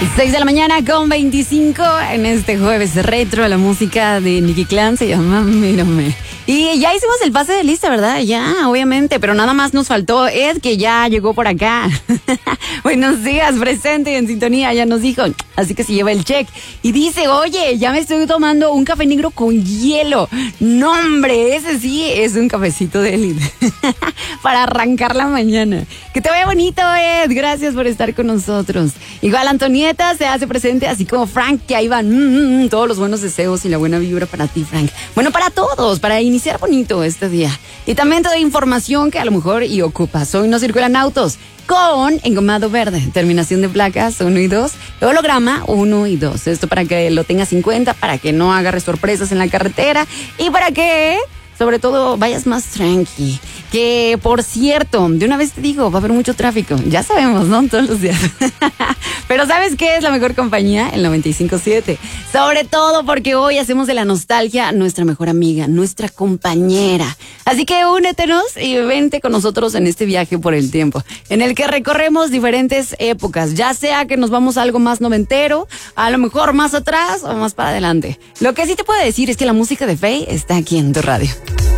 6 de la mañana con 25 en este jueves retro. La música de Nicky Clan se llama Mírame. Y ya hicimos el pase de lista, ¿verdad? Ya, obviamente, pero nada más nos faltó Ed, que ya llegó por acá. Buenos días, presente y en sintonía, ya nos dijo. Así que se lleva el check. Y dice, oye, ya me estoy tomando un café negro con hielo. No, hombre, ese sí es un cafecito de élite. Para arrancar la mañana. Que te vaya bonito, Ed. Gracias por estar con nosotros. Igual Antonieta se hace presente, así como Frank, que ahí van todos los buenos deseos y la buena vibra para ti, Frank. Bueno, para todos, para iniciar bonito este día. Y también te doy información que a lo mejor y ocupas. Hoy no circulan autos con engomado verde, terminación de placas 1 y 2, holograma 1 y 2. Esto para que lo tengas en cuenta, para que no agarres sorpresas en la carretera y para que, sobre todo, vayas más tranqui. Que, por cierto, de una vez te digo, va a haber mucho tráfico. Ya sabemos, ¿no? Todos los días. Pero ¿sabes qué es la mejor compañía? El 95.7. Sobre todo porque hoy hacemos de la nostalgia nuestra mejor amiga, nuestra compañera. Así que únetenos y vente con nosotros en este viaje por el tiempo, en el que recorremos diferentes épocas, ya sea que nos vamos a algo más noventero, a lo mejor más atrás o más para adelante. Lo que sí te puedo decir es que la música de Faye está aquí en tu radio.